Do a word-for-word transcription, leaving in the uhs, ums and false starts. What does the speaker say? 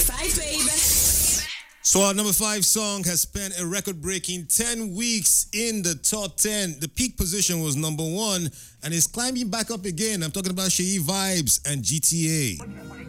five, baby. So our number five song has spent a record-breaking ten weeks in the top ten. The peak position was number one and is climbing back up again. I'm talking about Sheyi Vibes and G T A.